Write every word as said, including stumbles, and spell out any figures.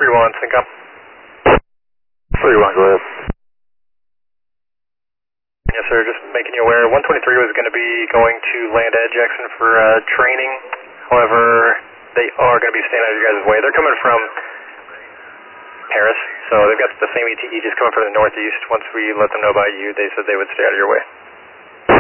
three one, sync up. three one, go ahead. Yes, sir, just making you aware, one twenty-three was going to be going to land at Jackson for uh, training. However, they are going to be staying out of your guys' way. They're coming from Paris, so they've got the same E T E just coming from the northeast. Once we let them know about you, they said they would stay out of your way.